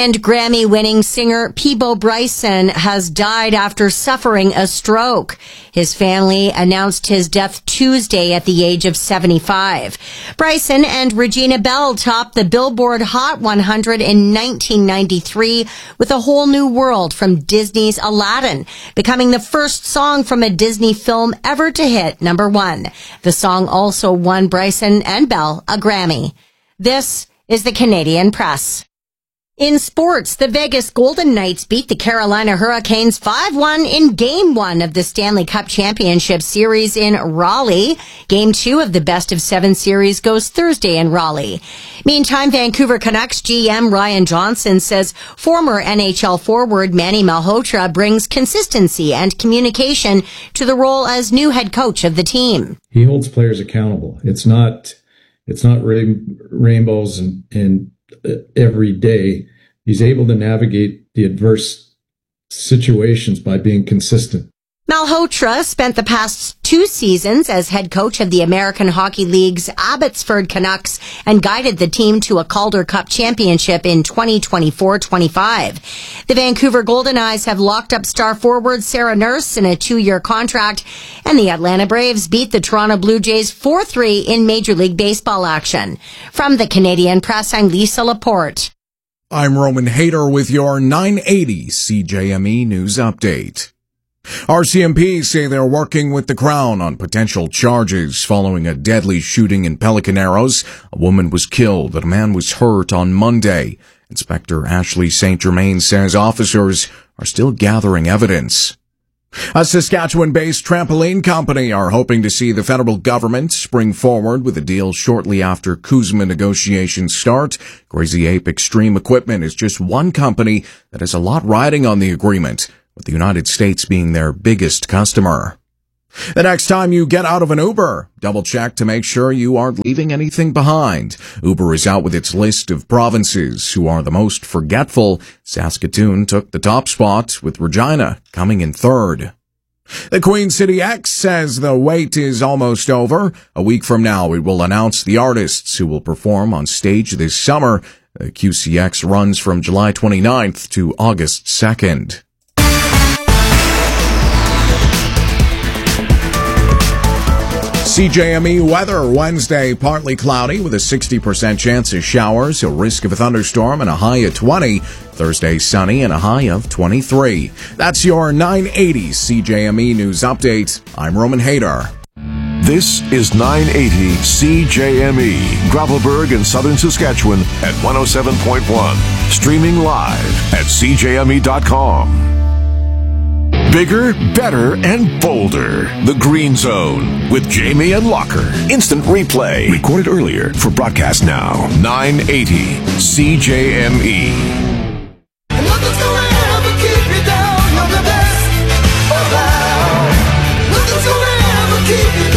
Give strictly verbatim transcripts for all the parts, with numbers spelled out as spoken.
And Grammy-winning singer Peabo Bryson has died after suffering a stroke. His family announced his death Tuesday at the age of seventy-five. Bryson and Regina Bell topped the Billboard Hot one hundred in nineteen ninety-three with A Whole New World from Disney's Aladdin, becoming the first song from a Disney film ever to hit number one. The song also won Bryson and Bell a Grammy. This is the Canadian Press. In sports, the Vegas Golden Knights beat the Carolina Hurricanes five one in Game one of the Stanley Cup Championship Series in Raleigh. Game two of the Best of Seven Series goes Thursday in Raleigh. Meantime, Vancouver Canucks G M Ryan Johnson says former N H L forward Manny Malhotra brings consistency and communication to the role as new head coach of the team. He holds players accountable. It's not, it's not rain, rainbows and, and every day. He's able to navigate the adverse situations by being consistent. Malhotra spent the past two seasons as head coach of the American Hockey League's Abbotsford Canucks and guided the team to a Calder Cup championship in twenty twenty-four twenty-five. The Vancouver Golden Knights have locked up star forward Sarah Nurse in a two-year contract, and the Atlanta Braves beat the Toronto Blue Jays four three in Major League Baseball action. From the Canadian Press, I'm Lisa Laporte. I'm Roman Hayter with your nine eighty C J M E News Update. R C M P say they're working with the Crown on potential charges following a deadly shooting in Pelican Arrows. A woman was killed and a man was hurt on Monday. Inspector Ashley Saint Germain says officers are still gathering evidence. A Saskatchewan-based trampoline company are hoping to see the federal government spring forward with a deal shortly after CUSMA negotiations start. Crazy Ape Extreme Equipment is just one company that has a lot riding on the agreement, with the United States being their biggest customer. The next time you get out of an Uber, double check to make sure you aren't leaving anything behind. Uber is out with its list of provinces who are the most forgetful. Saskatoon took the top spot, with Regina coming in third. The Queen City X says the wait is almost over. A week from now, we will announce the artists who will perform on stage this summer. The Q C X runs from July twenty-ninth to August second. C J M E weather Wednesday, partly cloudy with a sixty percent chance of showers, a risk of a thunderstorm and a high of twenty. Thursday sunny and a high of twenty-three. That's your nine eighty C J M E News Update. I'm Roman Hayter. This is nine eighty C J M E, Gravelburg in southern Saskatchewan at one oh seven point one. Streaming live at c j m e dot com. Bigger, better, and bolder. The Green Zone with Jamie and Locker. Instant replay. Recorded earlier for broadcast now. nine eighty C J M E. And nothing's gonna ever keep you down. You're the best around. Nothing's gonna ever keep you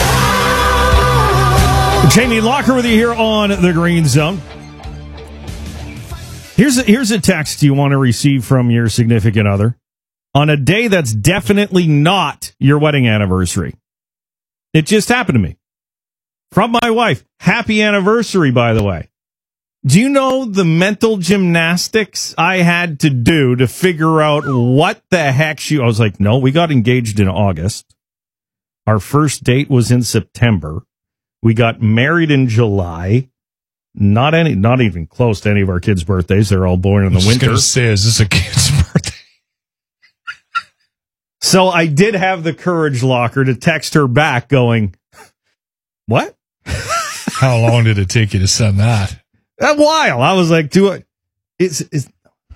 down. Jamie Locker with you here on The Green Zone. Here's a, here's a text you want to receive from your significant other on a day that's definitely not your wedding anniversary. It just happened to me. From my wife. Happy anniversary, by the way. Do you know the mental gymnastics I had to do to figure out what the heck she... I was like, no, we got engaged in August. Our first date was in September. We got married in July. Not any, not even close to any of our kids' birthdays. They're all born in the I was winter. I was going to say, is this a kid's birthday? So I did have the courage, Locker, to text her back going, what? How long did it take you to send that? A while. I was like, do it. It's, it's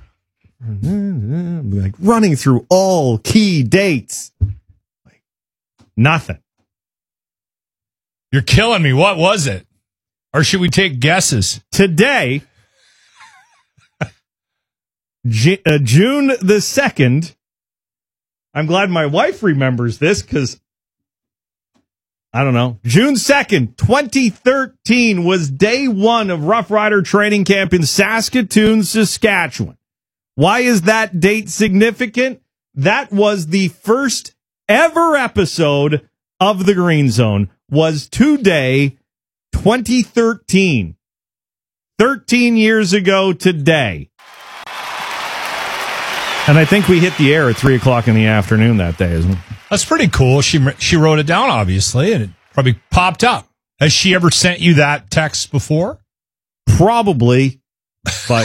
like running through all key dates. Like, nothing. You're killing me. What was it? Or should we take guesses? Today, J- uh, June the second, I'm glad my wife remembers this because, I don't know, June second, twenty thirteen was day one of Rough Rider training camp in Saskatoon, Saskatchewan. Why is that date significant? That was the first ever episode of The Green Zone, was today, twenty thirteen. thirteen years ago today. And I think we hit the air at three o'clock in the afternoon that day, isn't it? That's pretty cool. She she wrote it down, obviously, and it probably popped up. Has she ever sent you that text before? Probably, but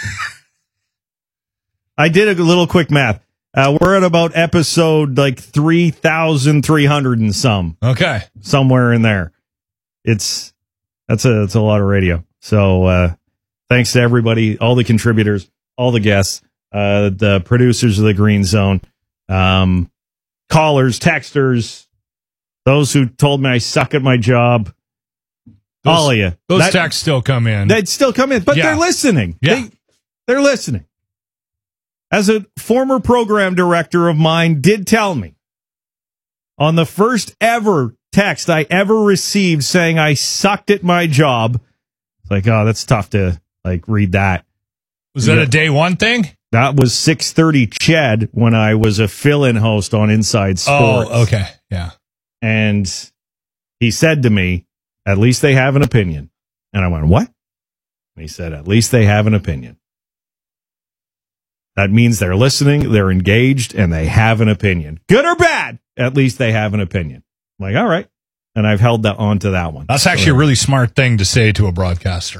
I did a little quick math. Uh, we're at about episode like three thousand three hundred and some. Okay. Somewhere in there. It's, that's a, that's a lot of radio. So, uh, thanks to everybody, all the contributors, all the guests, uh, the producers of the Green Zone, um, callers, texters, those who told me I suck at my job. Those, all of you. Those that, texts still come in. They'd still come in, but Yeah. they're listening. Yeah. They, they're listening. As a former program director of mine did tell me, on the first ever text I ever received saying I sucked at my job, it's like, oh, that's tough to like read that. Was that Yeah. a day one thing? That was six thirty Ched when I was a fill-in host on Inside Sports. Oh, okay. Yeah. And he said to me, at least they have an opinion. And I went, what? And he said, at least they have an opinion. That means they're listening, they're engaged, and they have an opinion. Good or bad, at least they have an opinion. I'm like, all right. And I've held that on to that one. That's actually So, a really smart thing to say to a broadcaster.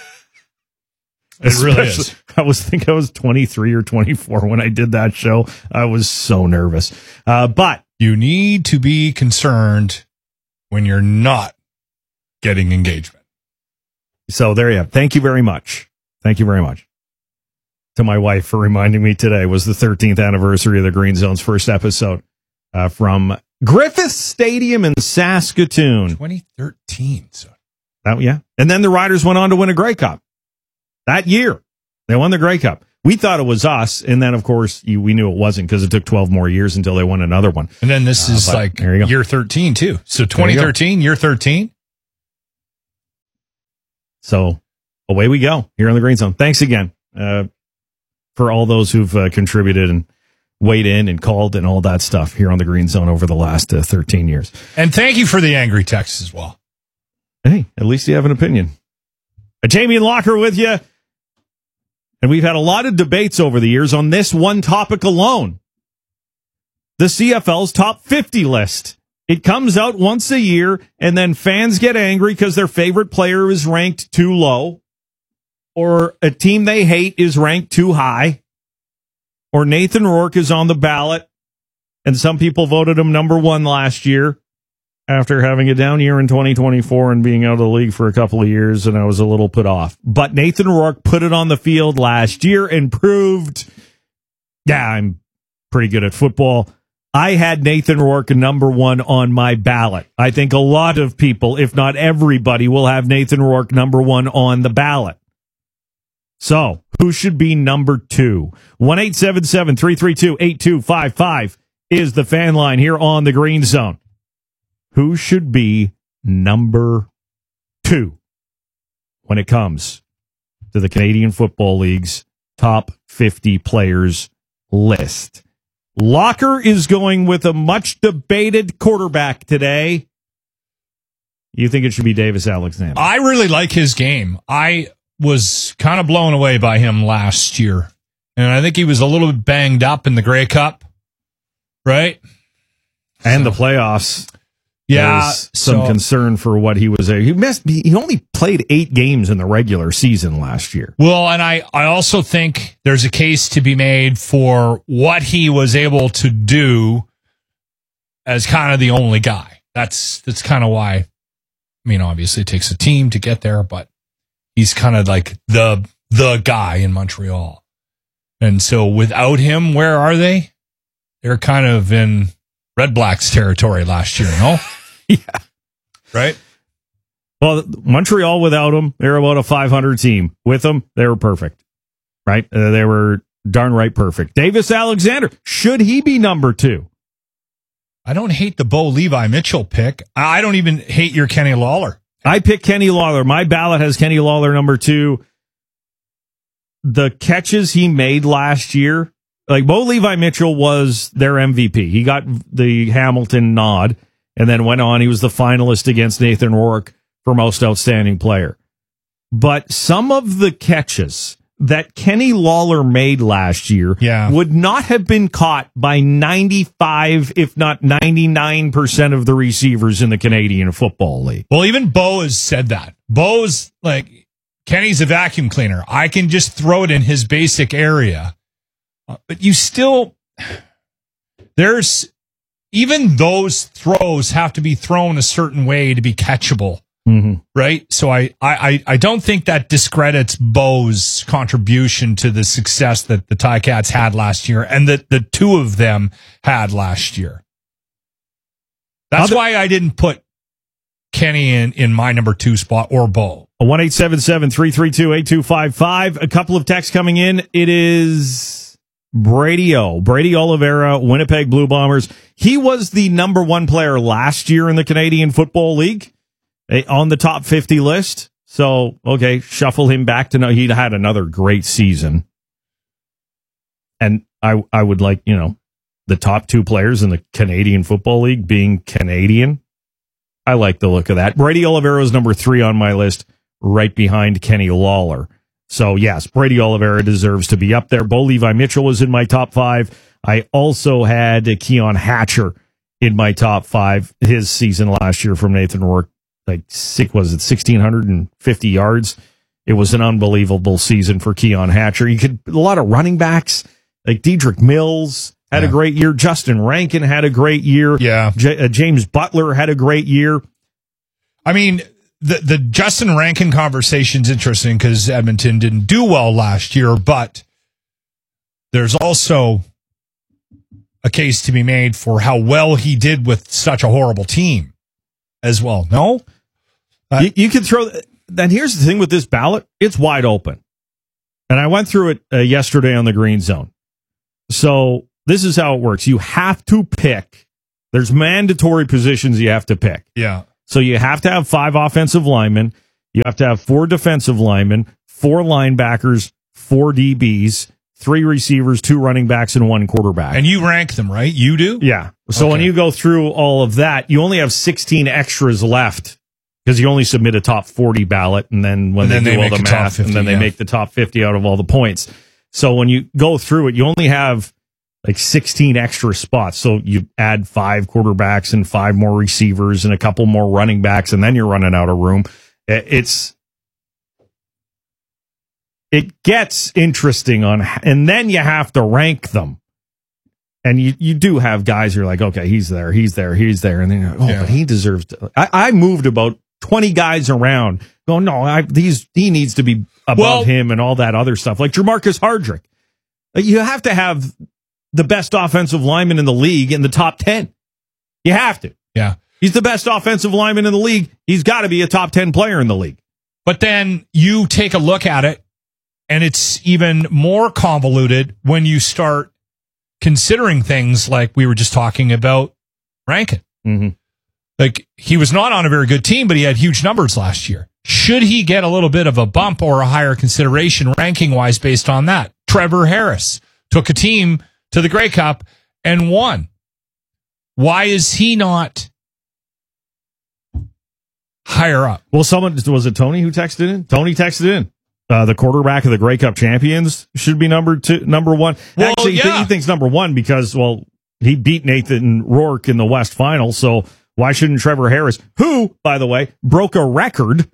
It really is. especially- I was think I was twenty-three or twenty-four when I did that show. I was so nervous. Uh, but You need to be concerned when you're not getting engagement. so there you have. Thank you very much. Thank you very much to my wife for reminding me today was the thirteenth anniversary of the Green Zone's first episode uh, from Griffith Stadium in Saskatoon. twenty thirteen. So That, yeah. And then the Riders went on to win a Grey Cup that year. They won the Grey Cup. We thought it was us. And then, of course, you, we knew it wasn't because it took twelve more years until they won another one. And then this Uh, is but like there you go. year thirteen, too. So There you twenty go. thirteen, year thirteen. So away we go here on the Green Zone. Thanks again uh, for all those who've uh, contributed and weighed in and called and all that stuff here on the Green Zone over the last uh, thirteen years. And thank you for the angry texts as well. Hey, at least you have an opinion. Uh, Jamie and Locker with you. And we've had a lot of debates over the years on this one topic alone. The C F L's top fifty list. It comes out once a year, and then fans get angry because their favorite player is ranked too low, or a team they hate is ranked too high, or Nathan Rourke is on the ballot, and some people voted him number one last year after having a down year in twenty twenty-four and being out of the league for a couple of years, and I was a little put off. But Nathan Rourke put it on the field last year and proved, yeah, I'm pretty good at football. I had Nathan Rourke number one on my ballot. I think a lot of people, if not everybody, will have Nathan Rourke number one on the ballot. So, who should be number two? one eight seven seven, three three two, eight two five five is the fan line here on the Green Zone. Who should be number two when it comes to the Canadian Football League's top fifty players list? Locker is going with a much debated quarterback today. You think it should be Davis Alexander? I really like his game. I was kind of blown away by him last year. And I think he was a little bit banged up in the Grey Cup, right? And the playoffs. Yeah, There's some so- concern for what he was. He missed. He only played eight games in the regular season last year. Well, and I, I also think there's a case to be made for what he was able to do as kind of the only guy. That's that's kind of why. I mean, obviously, it takes a team to get there, but he's kind of like the the guy in Montreal. And so, without him, where are they? They're kind of in Red Blacks territory last year, no? Yeah. Right? Well, Montreal without him, they're about a five hundred team. With him, they were perfect. Right? Uh, they were darn right perfect. Davis Alexander, should he be number two? I don't hate the Bo Levi Mitchell pick. I don't even hate your Kenny Lawler. I picked Kenny Lawler. My ballot has Kenny Lawler number two. The catches he made last year, like Bo Levi Mitchell was their M V P. He got the Hamilton nod and then went on. He was the finalist against Nathan Rourke for most outstanding player. But some of the catches that Kenny Lawler made last year Yeah. would not have been caught by ninety-five, if not ninety-nine percent of the receivers in the Canadian Football League. Well, even Bo has said that. Bo's like, Kenny's a vacuum cleaner. I can just throw it in his basic area. Uh, But you still, there's, even those throws have to be thrown a certain way to be catchable. Mm-hmm. Right? So I, I, I don't think that discredits Bo's contribution to the success that the Ticats had last year and that the two of them had last year. That's Other- why I didn't put Kenny in, in my number two spot or Bo. one eight seven seven, three three two, eight two five five. A couple of texts coming in. It is Brady O. Brady Oliveira, Winnipeg Blue Bombers. He was the number one player last year in the Canadian Football League eh, on the top fifty list. So, okay, shuffle him back to know he had another great season. And I, I would like, you know, the top two players in the Canadian Football League being Canadian. I like the look of that. Brady Oliveira is number three on my list, right behind Kenny Lawler. So, yes, Brady Oliveira deserves to be up there. Bo Levi Mitchell was in my top five. I also had Keon Hatcher in my top five. His season last year from Nathan Rourke, like, sick was it, one thousand six hundred fifty yards. It was an unbelievable season for Keon Hatcher. You could, a lot of running backs, like Dedrick Mills had Yeah. a great year. Justin Rankin had a great year. Yeah. J- uh, James Butler had a great year. I mean, the the Justin Rankin conversation's interesting because Edmonton didn't do well last year, but there's also a case to be made for how well he did with such a horrible team as well. No? Uh, you, you can throw. And here's the thing with this ballot: it's wide open. And I went through it uh, yesterday on the Green Zone. So this is how it works: you have to pick. There's mandatory positions you have to pick. Yeah. So you have to have five offensive linemen. You have to have four defensive linemen, four linebackers, four D Bs, three receivers, two running backs, and one quarterback. And you rank them, right? You do? Yeah. So Okay. when you go through all of that, you only have sixteen extras left because you only submit a top forty ballot, and then when And they then do they all make the the top math, fifty, and then they yeah. make the top fifty out of all the points. So when you go through it, you only have like sixteen extra spots. So you add five quarterbacks and five more receivers and a couple more running backs, and then you're running out of room. It- It's it gets interesting on, and then you have to rank them. And you, you do have guys who are like, okay, he's there, he's there, he's there. And then you're like, oh, Yeah. but he deserves to. I, I moved about twenty guys around going, no, I, these, he needs to be above Well- him and all that other stuff. Like Jamarcus Hardrick. Like, you have to have the best offensive lineman in the league in the top ten. You have to. Yeah. He's the best offensive lineman in the league. He's got to be a top ten player in the league. But then you take a look at it, and it's even more convoluted when you start considering things like we were just talking about Rankin. Mm-hmm. Like, he was not on a very good team, but he had huge numbers last year. Should he get a little bit of a bump or a higher consideration ranking-wise based on that? Trevor Harris took a team to the Grey Cup and won. Why is he not higher up? Well, someone, was it Tony who texted in? Tony texted in. Uh, the quarterback of the Grey Cup champions should be number two, number one. Well, Actually, yeah. he thinks number one because, well, he beat Nathan Rourke in the West Final. So why shouldn't Trevor Harris, who, by the way, broke a record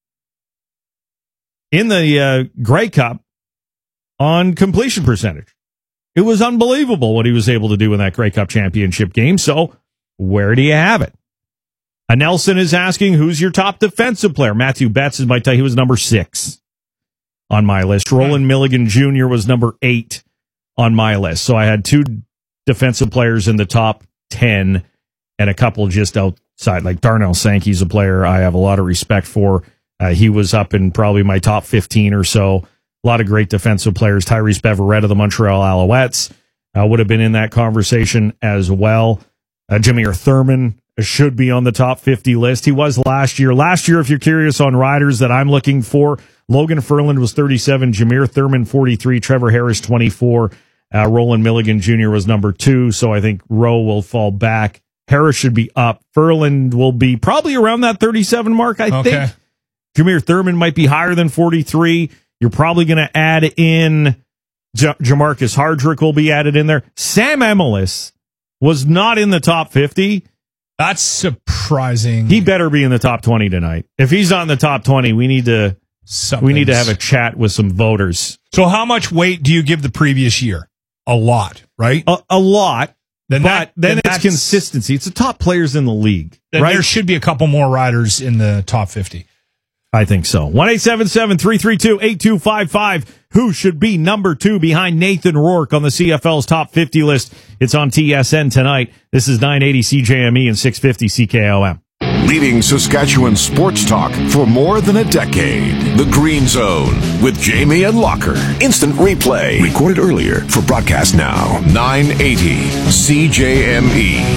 in the uh, Grey Cup on completion percentage? It was unbelievable what he was able to do in that Grey Cup championship game. So where do you have it? A Nelson is asking, who's your top defensive player? Matthew Betts is my tell. He was number six on my list. Roland Milligan Junior was number eight on my list. So I had two defensive players in the top ten and a couple just outside. Like Darnell Sankey's a player I have a lot of respect for. Uh, he was up in probably my top fifteen or so. A lot of great defensive players. Tyrese Beverette of the Montreal Alouettes uh, would have been in that conversation as well. Uh, Jameer Thurman should be on the top fifty list. He was last year. Last year, if you're curious on riders that I'm looking for, Logan Ferland was thirty-seven, Jameer Thurman forty-three, Trevor Harris twenty-four, uh, Roland Milligan Junior was number two, so I think Rowe will fall back. Harris should be up. Ferland will be probably around that thirty-seven mark, I Okay. think. Jameer Thurman might be higher than forty-three. You're probably going to add in J- Jamarcus Hardrick will be added in there. Sam Emilus was not in the top fifty. That's surprising. He better be in the top twenty tonight. If he's not in the top twenty, we need to we need to have a chat with some voters. So how much weight do you give the previous year? A lot, right? A, a lot. Then but that, then, then it's consistency. It's the top players in the league. Then right? there should be a couple more riders in the top fifty. I think so. one eight seven seven, three three two, eight two five five. Who should be number two behind Nathan Rourke on the C F L's top fifty list? It's on T S N tonight. This is nine eighty C J M E and six fifty C K O M. Leading Saskatchewan sports talk for more than a decade. The Green Zone with Jamie and Locker. Instant replay. Recorded earlier for broadcast now. nine eighty C J M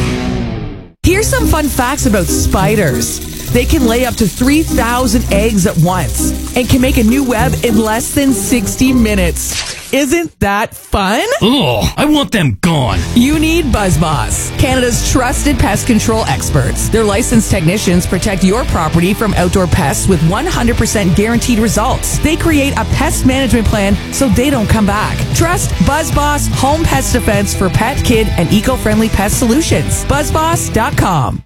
E. Here's some fun facts about spiders. They can lay up to three thousand eggs at once and can make a new web in less than sixty minutes. Isn't that fun? Ugh, I want them gone. You need BuzzBoss, Canada's trusted pest control experts. Their licensed technicians protect your property from outdoor pests with one hundred percent guaranteed results. They create a pest management plan so they don't come back. Trust BuzzBoss Home Pest Defense for pet, kid, and eco-friendly pest solutions. BuzzBoss dot com.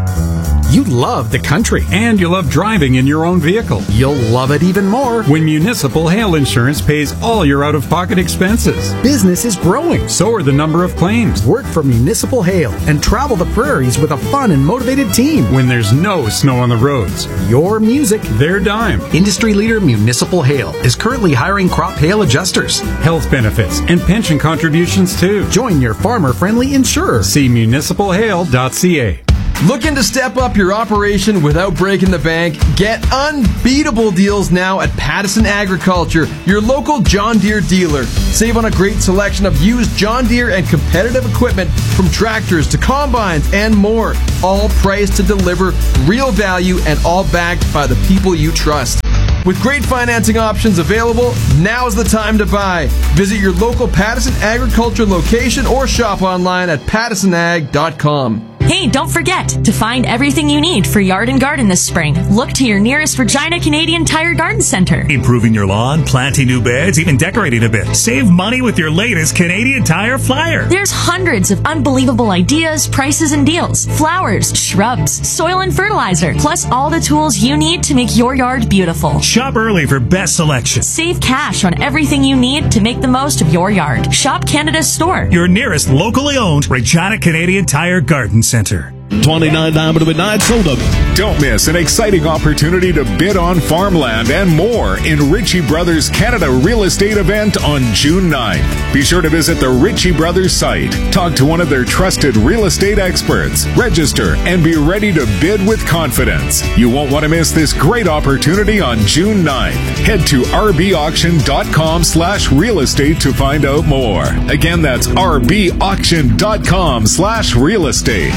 You love the country and you love driving in your own vehicle. You'll love it even more when Municipal Hail Insurance pays all your out-of-pocket expenses. Business is growing, so are the number of claims. Work for Municipal Hail and travel the prairies with a fun and motivated team when there's no snow on the roads. Your music, their dime. Industry leader Municipal Hail is currently hiring crop hail adjusters, health benefits, and pension contributions too. Join your farmer-friendly insurer. See municipal hail dot c a. Looking to step up your operation without breaking the bank? Get unbeatable deals now at Pattison Agriculture, your local John Deere dealer. Save on a great selection of used John Deere and competitive equipment from tractors to combines and more. All priced to deliver real value and all backed by the people you trust. With great financing options available, now's the time to buy. Visit your local Pattison Agriculture location or shop online at pattison ag dot com. Hey, don't forget to find everything you need for yard and garden this spring. Look to your nearest Regina Canadian Tire Garden Center. Improving your lawn, planting new beds, even decorating a bit. Save money with your latest Canadian Tire flyer. There's hundreds of unbelievable ideas, prices, and deals. Flowers, shrubs, soil and fertilizer, plus all the tools you need to make your yard beautiful. Shop early for best selection. Save cash on everything you need to make the most of your yard. Shop Canada's store. Your nearest locally owned Regina Canadian Tire Garden Center. twenty-nine Diamond Midnight Soda. Don't miss an exciting opportunity to bid on farmland and more in Ritchie Brothers Canada Real Estate event on June ninth. Be sure to visit the Ritchie Brothers site, talk to one of their trusted real estate experts, register, and be ready to bid with confidence. You won't want to miss this great opportunity on June ninth. Head to r b auction dot com slash real estate to find out more. Again, that's r b auction dot com slash real estate.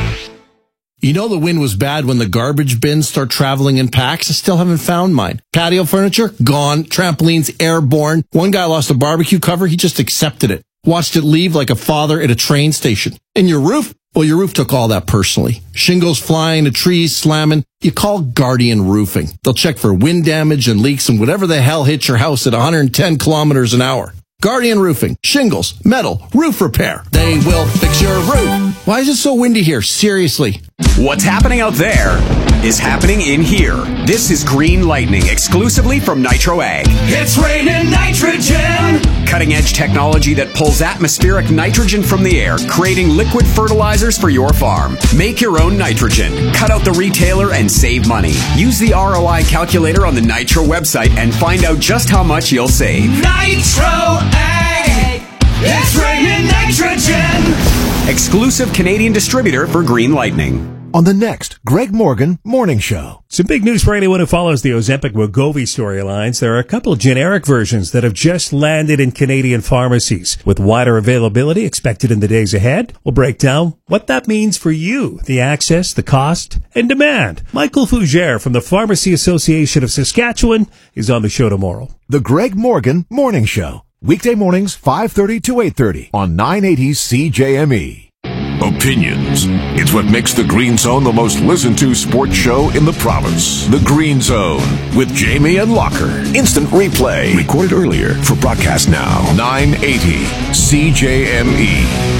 You know the wind was bad when the garbage bins start traveling in packs? I still haven't found mine. Patio furniture? Gone. Trampolines? Airborne. One guy lost a barbecue cover. He just accepted it. Watched it leave like a father at a train station. And your roof? Well, your roof took all that personally. Shingles flying, the trees slamming. You call Guardian Roofing. They'll check for wind damage and leaks and whatever the hell hits your house at one hundred ten kilometers an hour. Guardian Roofing. Shingles, metal, roof repair. They will fix your roof. Why is it so windy here? Seriously. What's happening out there is happening in here. This is Green Lightning, exclusively from Nitro Ag. It's raining nitrogen. Cutting-edge technology that pulls atmospheric nitrogen from the air, creating liquid fertilizers for your farm. Make your own nitrogen. Cut out the retailer and save money. Use the R O I calculator on the Nitro website and find out just how much you'll save. Nitro Ag. It's raining nitrogen. Exclusive Canadian distributor for Green Lightning. On the next Greg Morgan Morning Show. Some big news for anyone who follows the Ozempic-Wegovy storylines. There are a couple generic versions that have just landed in Canadian pharmacies. With wider availability expected in the days ahead, we'll break down what that means for you, the access, the cost, and demand. Michael Fougere from the Pharmacy Association of Saskatchewan is on the show tomorrow. The Greg Morgan Morning Show. Weekday mornings, five thirty to eight thirty on nine eighty C J M E. opinions. It's what makes the Green Zone the most listened to sports show in the province. The Green Zone with Jamie and Locker. Instant replay. Recorded earlier for broadcast now. nine eighty C J M E.